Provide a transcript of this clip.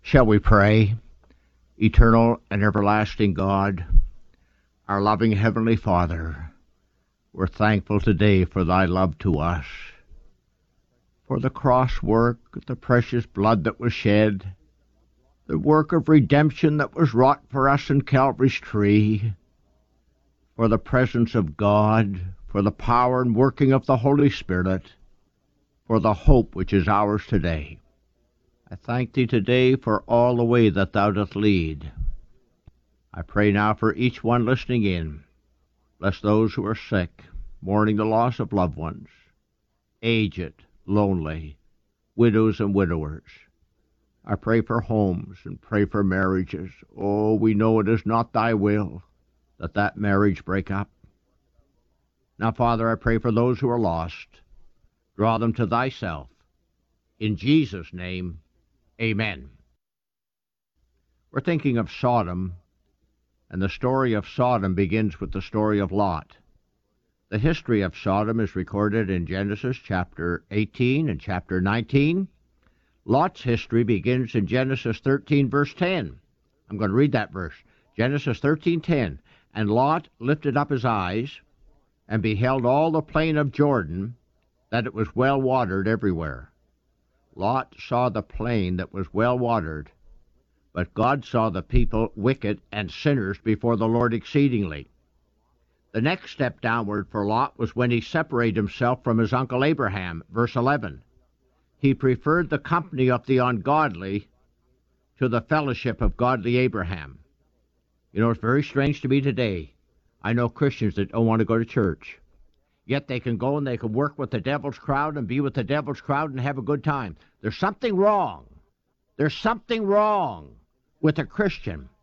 Shall we pray? Eternal and everlasting God, our loving Heavenly Father, we're thankful today for thy love to us, for the cross work, the precious blood that was shed, the work of redemption that was wrought for us in Calvary's tree, for the presence of God, for the power and working of the Holy Spirit, for the hope which is ours today. I thank thee today for all the way that thou dost lead. I pray now for each one listening in. Bless those who are sick, mourning the loss of loved ones, aged, lonely, widows and widowers. I pray for homes and pray for marriages. Oh, we know it is not thy will that marriage break up. Now, Father, I pray for those who are lost. Draw them to thyself. In Jesus' name, amen. We're thinking of Sodom, and the story of Sodom begins with the story of Lot. The history of Sodom is recorded in Genesis chapter 18 and chapter 19. Lot's history begins in Genesis 13, verse 10. I'm going to read that verse. Genesis 13:10. And Lot lifted up his eyes and beheld all the plain of Jordan, that it was well watered everywhere. Lot saw the plain that was well watered, but God saw the people wicked and sinners before the Lord exceedingly. The next step downward for Lot was when he separated himself from his uncle Abraham, verse 11. He preferred the company of the ungodly to the fellowship of godly Abraham. You know, it's very strange to me today. I know Christians that don't want to go to church. Yet they can go and they can work with the devil's crowd and be with the devil's crowd and have a good time. There's something wrong. There's something wrong with a Christian